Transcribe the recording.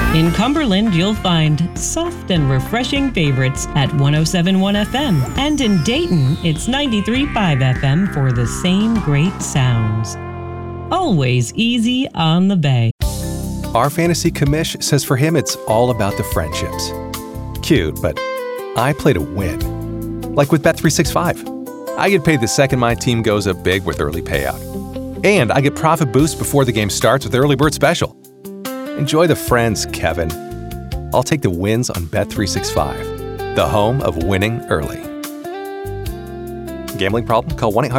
In Cumberland, you'll find soft and refreshing favorites at 107.1 FM. And in Dayton, it's 93.5 FM for the same great sounds. Always easy on the bay. Our fantasy commish says for him it's all about the friendships. Cute, but I play to win. Like with Bet365. I get paid the second my team goes up big with early payout. And I get profit boost before the game starts with Early Bird Special. Enjoy the friends, Kevin. I'll take the wins on Bet365, the home of winning early. Gambling problem? Call 1-800